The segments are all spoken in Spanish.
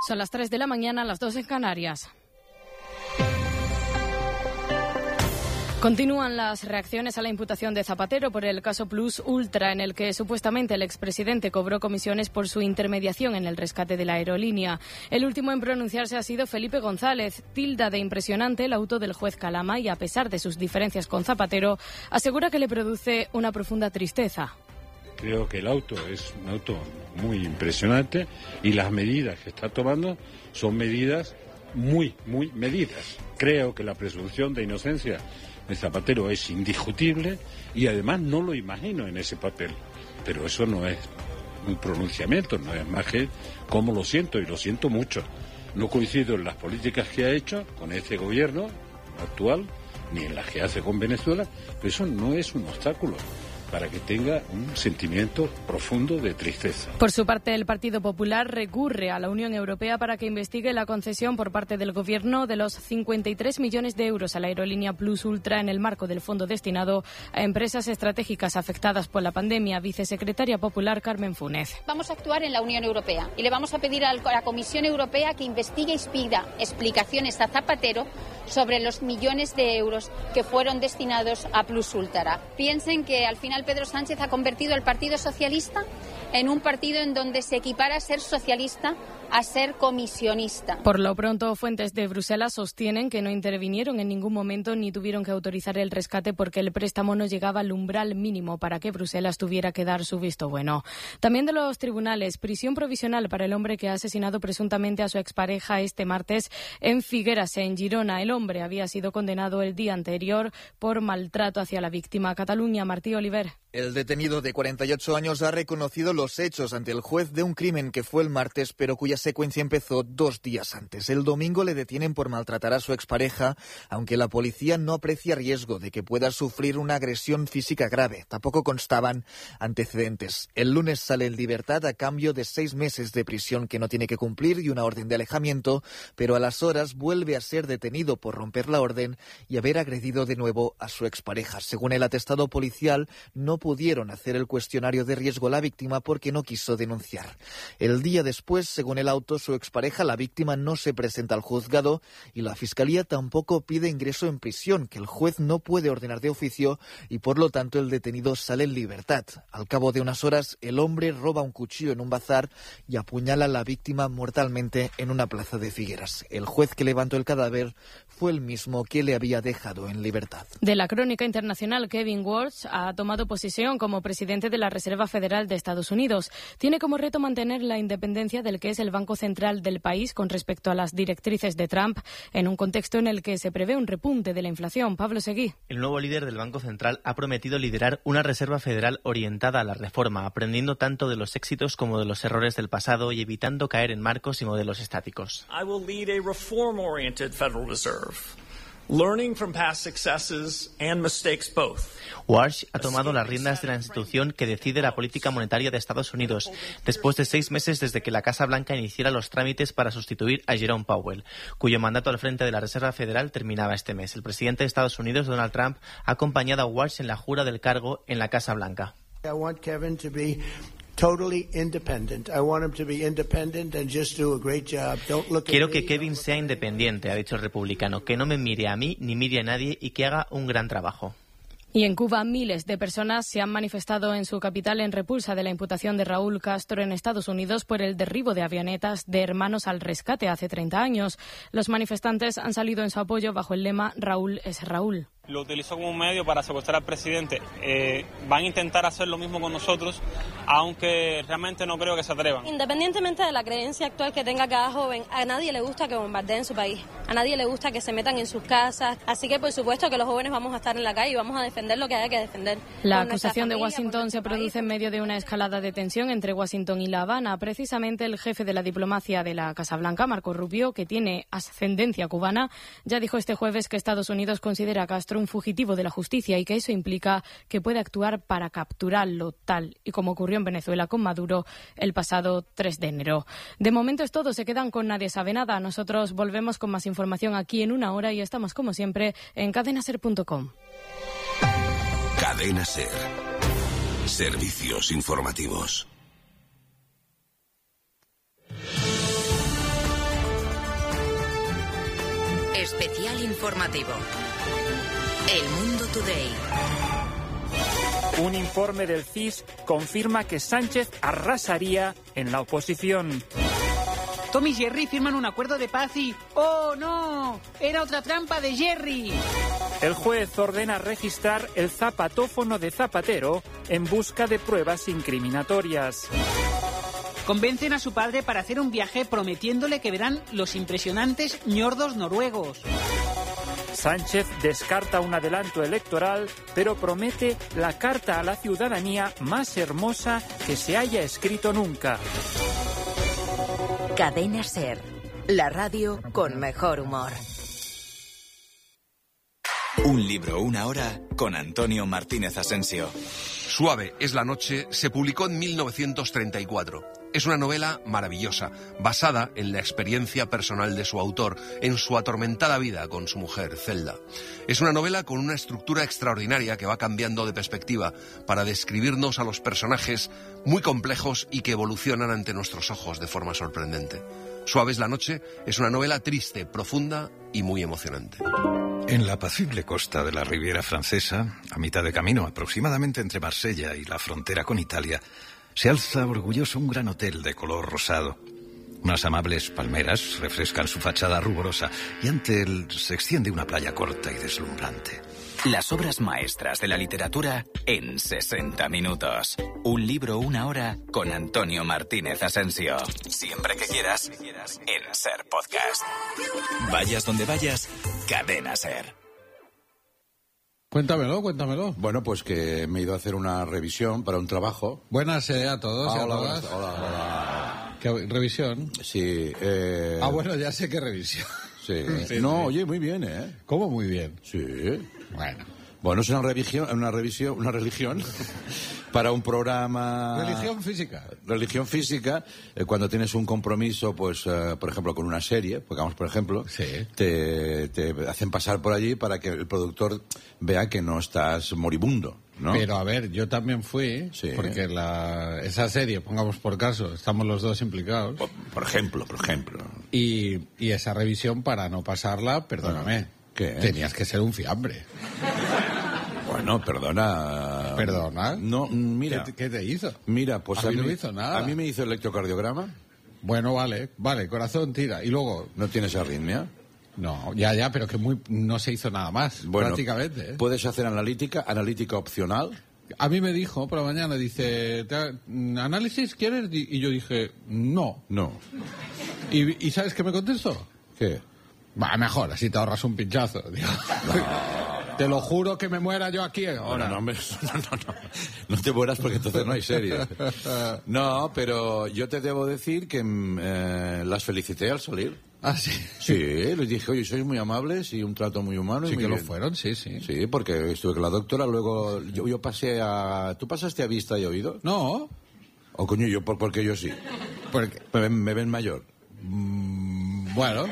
Son las 3 de la mañana, las 2 en Canarias. Continúan las reacciones a la imputación de Zapatero por el caso Plus Ultra, en el que supuestamente el expresidente cobró comisiones por su intermediación en el rescate de la aerolínea. El último en pronunciarse ha sido Felipe González. Tilda de impresionante el auto del juez Calama y, a pesar de sus diferencias con Zapatero, asegura que le produce una profunda tristeza. Creo que el auto es un auto muy impresionante y las medidas que está tomando son medidas muy medidas. Creo que la presunción de inocencia de Zapatero es indiscutible y además no lo imagino en ese papel. Pero eso no es un pronunciamiento, no es más que cómo lo siento, y lo siento mucho. No coincido en las políticas que ha hecho con este gobierno actual, ni en las que hace con Venezuela, pero eso no es un obstáculo para que tenga un sentimiento profundo de tristeza. Por su parte, el Partido Popular recurre a la Unión Europea para que investigue la concesión por parte del Gobierno de los 53 millones de euros a la aerolínea Plus Ultra en el marco del fondo destinado a empresas estratégicas afectadas por la pandemia. Vicesecretaria Popular Carmen Funes. Vamos a actuar en la Unión Europea y le vamos a pedir a la Comisión Europea que investigue y pida explicaciones a Zapatero sobre los millones de euros que fueron destinados a Plus Ultra. Piensen que al final Pedro Sánchez ha convertido al Partido Socialista en un partido en donde se equipara a ser socialista a ser comisionista. Por lo pronto, fuentes de Bruselas sostienen que no intervinieron en ningún momento ni tuvieron que autorizar el rescate porque el préstamo no llegaba al umbral mínimo para que Bruselas tuviera que dar su visto bueno. También de los tribunales, prisión provisional para el hombre que ha asesinado presuntamente a su expareja este martes en Figueras, en Girona. El hombre había sido condenado el día anterior por maltrato hacia la víctima. Cataluña, Martí Oliver. El detenido de 48 años ha reconocido los hechos ante el juez de un crimen que fue el martes, pero cuya secuencia empezó 2 días antes. El domingo le detienen por maltratar a su expareja, aunque la policía no aprecia riesgo de que pueda sufrir una agresión física grave. Tampoco constaban antecedentes. El lunes sale en libertad a cambio de 6 meses de prisión que no tiene que cumplir y una orden de alejamiento, pero a las horas vuelve a ser detenido por romper la orden y haber agredido de nuevo a su expareja. Según el atestado policial, no pudieron hacer el cuestionario de riesgo a la víctima porque no quiso denunciar. El día después, según el auto, su expareja, la víctima, no se presenta al juzgado y la Fiscalía tampoco pide ingreso en prisión, que el juez no puede ordenar de oficio y por lo tanto el detenido sale en libertad. Al cabo de unas horas, el hombre roba un cuchillo en un bazar y apuñala a la víctima mortalmente en una plaza de Figueras. El juez que levantó el cadáver fue el mismo que le había dejado en libertad. De la crónica internacional, Kevin Walsh ha tomado posesión como presidente de la Reserva Federal de Estados Unidos. Tiene como reto mantener la independencia del que es el Banco Central del país con respecto a las directrices de Trump, en un contexto en el que se prevé un repunte de la inflación. Pablo Seguí. El nuevo líder del Banco Central ha prometido liderar una Reserva Federal orientada a la reforma, aprendiendo tanto de los éxitos como de los errores del pasado y evitando caer en marcos y modelos estáticos. I will lead a reform-oriented Federal Reserve. Learning from past successes and mistakes both. Walsh ha tomado las riendas de la institución que decide la política monetaria de Estados Unidos, después de 6 meses desde que la Casa Blanca iniciara los trámites para sustituir a Jerome Powell, cuyo mandato al frente de la Reserva Federal terminaba este mes. El presidente de Estados Unidos, Donald Trump, ha acompañado a Walsh en la jura del cargo en la Casa Blanca. I want Kevin to be totally independent. I want him to be independent and just do a great job. Don't look at Quiero me, que Kevin sea independiente, ha dicho el republicano, que no me mire a mí ni mire a nadie y que haga un gran trabajo. Y en Cuba, miles de personas se han manifestado en su capital en repulsa de la imputación de Raúl Castro en Estados Unidos por el derribo de avionetas de Hermanos al Rescate hace 30 años. Los manifestantes han salido en su apoyo bajo el lema Raúl es Raúl. Lo utilizó como un medio para secuestrar al presidente. Van a intentar hacer lo mismo con nosotros, aunque realmente no creo que se atrevan. Independientemente de la creencia actual que tenga cada joven, a nadie le gusta que bombardeen su país. A nadie le gusta que se metan en sus casas. Así que, por supuesto, que los jóvenes vamos a estar en la calle y vamos a defender lo que haya que defender. La acusación de Washington se produce en medio de una escalada de tensión entre Washington y La Habana. Precisamente el jefe de la diplomacia de la Casa Blanca, Marco Rubio, que tiene ascendencia cubana, ya dijo este jueves que Estados Unidos considera a Castro un fugitivo de la justicia y que eso implica que puede actuar para capturarlo, tal y como ocurrió en Venezuela con Maduro el pasado 3 de enero. De momento es todo, se quedan con Nadie sabe nada. Nosotros volvemos con más información aquí en una hora y estamos como siempre en cadenaser.com. Cadena Ser. Servicios informativos. informativo. El Mundo Today. Un informe del CIS confirma que Sánchez arrasaría en la oposición. Tom y Jerry firman un acuerdo de paz y... ¡oh, no! ¡Era otra trampa de Jerry! El juez ordena registrar el zapatófono de Zapatero en busca de pruebas incriminatorias. Convencen a su padre para hacer un viaje prometiéndole que verán los impresionantes ñordos noruegos. Sánchez descarta un adelanto electoral, pero promete la carta a la ciudadanía más hermosa que se haya escrito nunca. Cadena SER, la radio con mejor humor. Un libro, una hora, con Antonio Martínez Asensio. Suave es la noche se publicó en 1934. Es una novela maravillosa, basada en la experiencia personal de su autor, en su atormentada vida con su mujer, Zelda. Es una novela con una estructura extraordinaria que va cambiando de perspectiva para describirnos a los personajes muy complejos y que evolucionan ante nuestros ojos de forma sorprendente. Suave es la noche es una novela triste, profunda y muy emocionante. En la apacible costa de la Riviera Francesa, a mitad de camino aproximadamente entre Marsella y la frontera con Italia, se alza orgulloso un gran hotel de color rosado. Unas amables palmeras refrescan su fachada ruborosa y ante él se extiende una playa corta y deslumbrante. Las obras maestras de la literatura en 60 minutos. Un libro, una hora, con Antonio Martínez Asensio. Siempre que quieras, en SER Podcast. Vayas donde vayas, Cadena SER. Cuéntamelo. Bueno, pues que me he ido a hacer una revisión para un trabajo. Buenas a todos y a todas. Hola. ¿Qué revisión? Sí. Bueno, ya sé qué revisión. Sí. Sí. Oye, muy bien, ¿eh? ¿Cómo muy bien? Sí. Bueno, es una religión para un programa... Religión física, cuando tienes un compromiso, pues, por ejemplo, con una serie, pongamos por ejemplo, sí. te hacen pasar por allí para que el productor vea que no estás moribundo, ¿no? Pero a ver, yo también fui, sí. Porque esa serie, pongamos por caso, estamos los dos implicados. Por ejemplo. Y esa revisión, para no pasarla, perdóname, ¿qué? Tenías que ser un fiambre. Bueno, perdona. ¿Perdona? No, mira. ¿Qué te hizo? Mira, pues a mí no me hizo nada. A mí me hizo electrocardiograma. Bueno, vale, corazón tira. Y luego... ¿No tienes arritmia? No, ya, pero que no se hizo nada más, bueno, prácticamente. Puedes hacer analítica opcional. A mí me dijo por la mañana, dice, ¿análisis quieres? Y yo dije, no. ¿Y sabes qué me contestó? ¿Qué? Va, mejor, así te ahorras un pinchazo. Digo. Te lo juro que me muera yo aquí ahora. No, te mueras porque entonces no hay serie. No, pero yo te debo decir que las felicité al salir. ¿Ah, sí? Sí, les dije, oye, sois muy amables y un trato muy humano. Sí, y muy que bien. Lo fueron, sí. Sí, porque estuve con la doctora, luego yo pasé a... ¿Tú pasaste a vista y oído? No. O coño, porque yo sí. Porque me ven mayor. Bueno...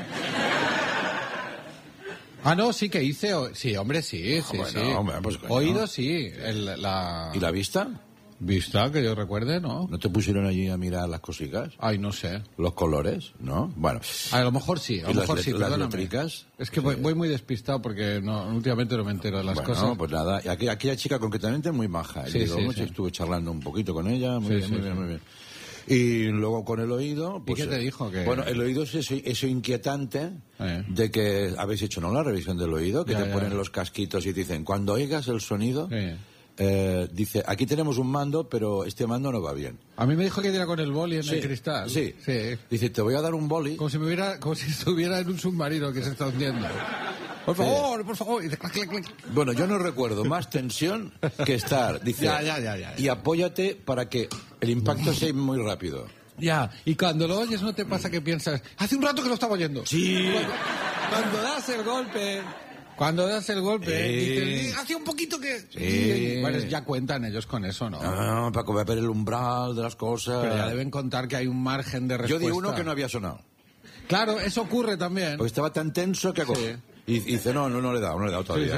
no, sí que hice... Sí, hombre, sí. Hombre, pues, oído, sí. ¿Y la vista? Vista, que yo recuerde, ¿no? ¿No te pusieron allí a mirar las cositas? Ay, no sé. ¿Los colores? ¿No? Bueno. A lo mejor sí, ¿Las letricas? Es que voy muy despistado porque últimamente no me entero de las cosas. No, pues nada. Aquella chica concretamente muy maja. Sí. Estuve charlando un poquito con ella. Muy bien. Y luego con el oído... Pues, ¿y qué te dijo? Bueno, el oído es eso inquietante de que habéis hecho, ¿no?, la revisión del oído, que te ponen los casquitos y te dicen, cuando oigas el sonido, dice, aquí tenemos un mando, pero este mando no va bien. A mí me dijo que diera con el boli en el cristal. Sí. Dice, te voy a dar un boli. Como si estuviera en un submarino que se está hundiendo. Por favor. Y bueno, yo no recuerdo más tensión que estar. Dice, ya. Y apóyate para que el impacto sea muy rápido. Ya, y cuando lo oyes, ¿no te pasa que piensas, hace un rato que lo estaba oyendo? Sí. Cuando das el golpe, dices, hace un poquito que... Sí. Bueno, ya cuentan ellos con eso, ¿no? No, para ver el umbral de las cosas. Pero ya deben contar que hay un margen de respuesta. Yo di uno que no había sonado. Claro, eso ocurre también. Porque estaba tan tenso que... Y dice, no le he dado todavía.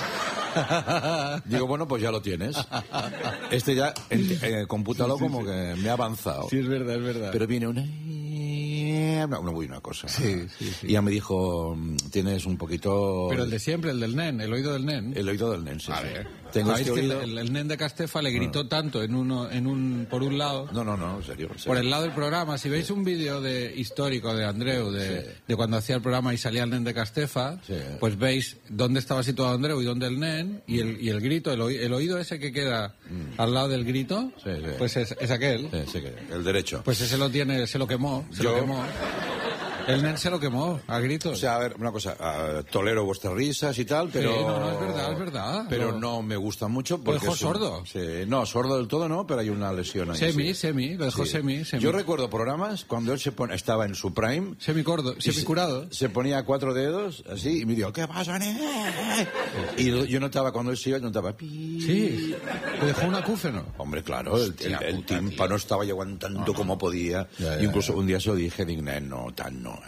Digo, bueno, pues ya lo tienes. Este ya, compútalo como que me ha avanzado. Sí, es verdad. Pero viene una... una cosa. Sí. Y ya me dijo, tienes un poquito... Pero el de siempre, el del nen, el oído del nen. El oído del nen, sí. Vale. Sí. Tengo este oído... el nen de Castefa le gritó tanto por un lado. No, en serio. Por el lado del programa. Si veis un vídeo histórico de Andreu, de cuando hacía el programa y salía el nen de Castefa, pues veis dónde estaba situado Andreu y dónde el nen, y el grito, el oído ese que queda al lado del grito, pues es aquel. Sí, el derecho. Pues ese lo quemó. Lo quemó. El nen se lo quemó, a gritos. O sea, a ver, una cosa, tolero vuestras risas y tal, pero... Sí, no, es verdad. Pero no me gusta mucho porque... ¿Lo dejó sordo? Sí, no, sordo del todo no, pero hay una lesión ahí. Lo dejó semi. Yo recuerdo programas cuando él estaba en su prime... Semicurado. Se ponía 4 dedos, así, y me dijo, ¿qué pasa, nen? Y yo notaba, cuando él se iba, notaba... Sí, le dejó un acúfeno. Hombre, claro, el tímpano estaba aguantando como podía. Incluso un día se lo dije, nen, no, tan no.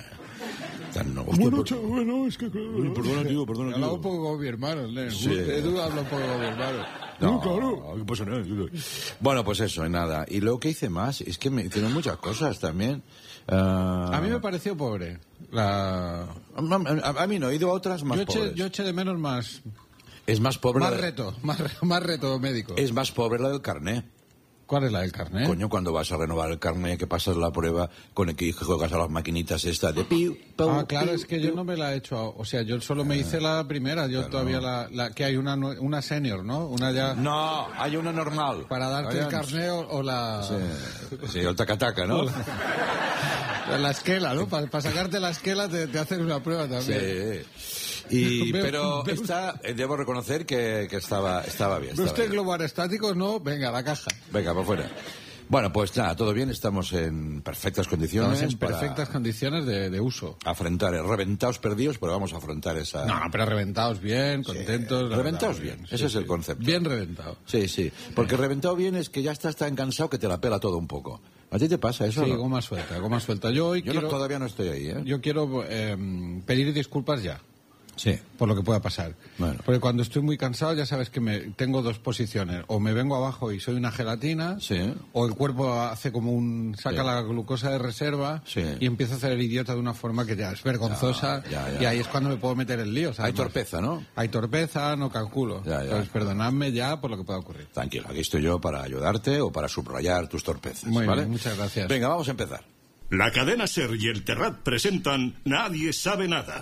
Bueno, es que... Perdona, tío. Habla un poco con mi hermano, Nen. Sí. Edu habla un poco con mi hermano. No, claro. ¿Qué pasa nada? Bueno, pues eso, nada. Y luego que hice más, es que me hicieron muchas cosas también. A mí me pareció pobre. A mí no, he ido a otras más pobres. Yo eché de menos más... Es más pobre... Más reto médico. Es más pobre la del carné. ¿Cuál es la del carné? Coño, cuando vas a renovar el carné, que pasas la prueba con el que juegas a las maquinitas esta de piu, claro, es que yo no me la he hecho. O sea, yo solo me hice la primera. Yo todavía la que hay una senior, ¿no? Una ya... No, hay una normal. Para darte el carné o la... Sí, el taca-taca, ¿no? La esquela, ¿no? Para sacarte la esquela te hacen una prueba también. Sí. Pero debo reconocer que estaba bien. ¿No usted globo aerostático? No, venga, a la caja. Venga, para afuera. Bueno, pues nada, todo bien, estamos en perfectas condiciones. Perfectas condiciones de uso. Afrontar, reventados perdidos, pero vamos a afrontar esa... No, pero reventados bien, contentos. Reventados bien, ese es el concepto. Bien reventado. Sí, porque reventado bien es que ya estás tan cansado que te la pela todo un poco. ¿A ti te pasa eso? Sí, ¿no? goma suelta. Yo todavía no estoy ahí, ¿eh? Yo quiero pedir disculpas ya. Sí. Por lo que pueda pasar. Bueno. Porque cuando estoy muy cansado ya sabes que tengo dos posiciones. O me vengo abajo y soy una gelatina, o el cuerpo hace como saca la glucosa de reserva y empieza a hacer el idiota de una forma que ya es vergonzosa. Y ahí es cuando me puedo meter en líos. Hay torpeza, ¿no? Hay torpeza, no calculo. Entonces perdonadme ya por lo que pueda ocurrir. Tranquilo, aquí estoy yo para ayudarte o para subrayar tus torpezas. Muy ¿vale? bien, muchas gracias. Venga, vamos a empezar. La cadena SER y el Terrat presentan Nadie sabe nada.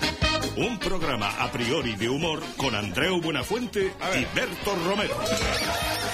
Un programa a priori de humor con Andreu Buenafuente y Berto Romero.